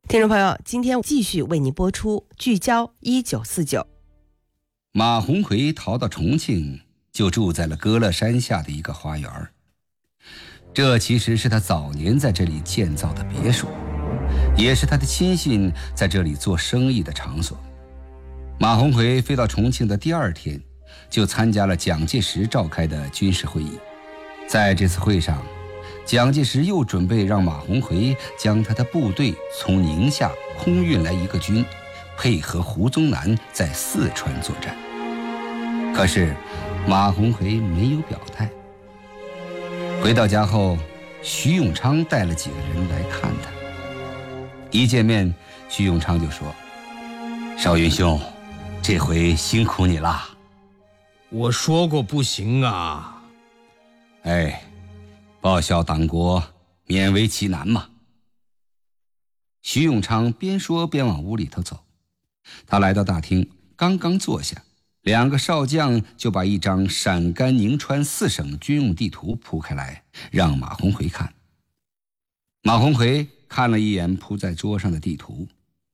听众朋友，今天继续为您播出聚焦1949。 马鸿逵逃到重庆，就住在了歌乐山下的一个花园。这其实是他早年在这里建造的别墅，也是他的亲信在这里做生意的场所。马鸿逵飞到重庆的第二天，就参加了蒋介石召开的军事会议。在这次会上，蒋介石又准备让马鸿逵将他的部队从宁夏空运来一个军，配合胡宗南在四川作战。可是马鸿逵没有表态。回到家后，徐永昌带了几个人来看他。一见面，徐永昌就说：“少云兄，这回辛苦你了。” 我说过不行啊。 哎，报效党国，勉为其难嘛。徐永昌边说边往屋里头走。他来到大厅，刚刚坐下，两个少将就把一张陕甘宁川4省军用地图铺开来，让马鸿逵看。马鸿逵看了一眼铺在桌上的地图。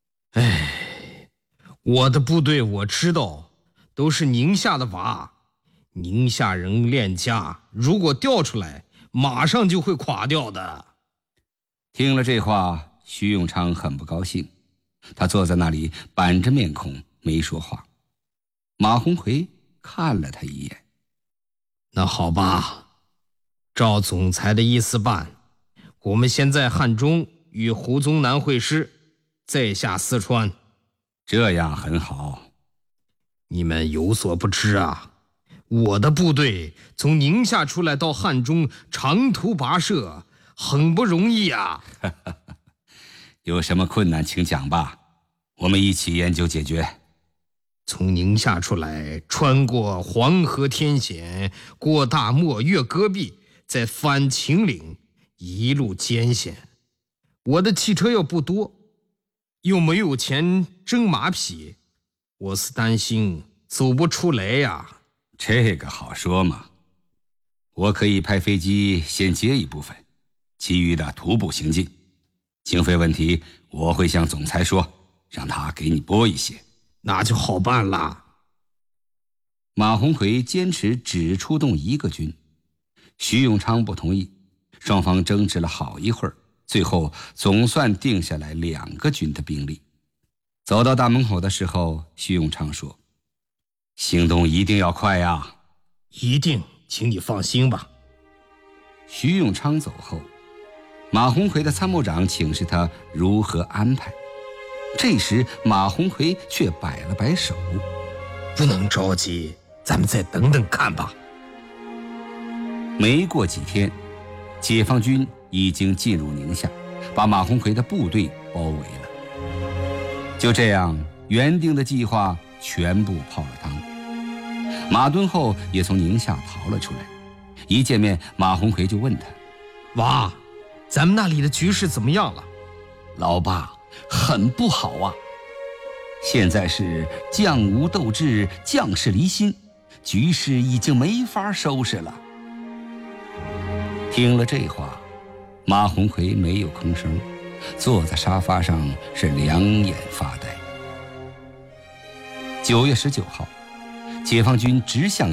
我的部队我知道，都是宁夏的娃，宁夏人练家，如果调出来，马上就会垮掉的。 听了这话，徐永昌很不高兴，他坐在那里板着面孔没说话。马鸿逵看了他一眼。 那好吧，照总裁的意思办，我们先在汉中与胡宗南会师，再下四川。 这样很好。 你们有所不知啊，我的部队从宁夏出来到汉中，长途跋涉，很不容易啊。 有什么困难请讲吧，我们一起研究解决。 从宁夏出来，穿过黄河天险，过大漠，越戈壁，再翻秦岭，一路艰险。我的汽车又不多，又没有钱征马匹，我是担心走不出来呀。 这个好说嘛，我可以派飞机先接一部分，其余的徒步行进。经费问题我会向总裁说，让他给你拨一些。 那就好办了。 马鸿逵坚持只出动一个军，徐永昌不同意，双方争执了好一会儿，最后总算定下来2个军的兵力。走到大门口的时候，徐永昌说：“行动一定要快呀。” 一定，请你放心吧。 徐永昌走后，马鸿逵的参谋长请示他如何安排。这时马鸿逵却摆了摆手：“ 不能着急，咱们再等等看吧。” 没过几天，解放军已经进入宁夏，把马鸿逵的部队包围了。就这样，原定的计划全部泡了汤。马敦厚也从宁夏逃了出来。一见面，马鸿逵就问他：“ 娃，咱们那里的局势怎么样了？”“ 老爸，很不好啊！现在是将无斗志，将士离心，局势已经没法收拾了。”听了这话，马鸿逵没有吭声，坐在沙发上是两眼发呆。9月19号，解放军直向